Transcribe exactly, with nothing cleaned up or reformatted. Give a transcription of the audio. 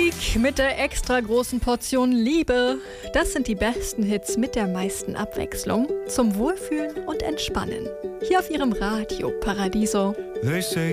Musik mit der extra großen Portion Liebe. Das sind die besten Hits mit der meisten Abwechslung zum Wohlfühlen und Entspannen. Hier auf Ihrem Radio Paradiso. They say